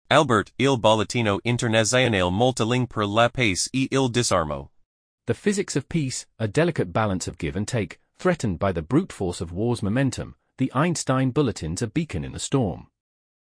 Albert, il bollettino internazionale multilingue per la pace e il disarmo. The physics of peace, a delicate balance of give and take, threatened by the brute force of war's momentum, the Einstein Bulletin's a beacon in the storm.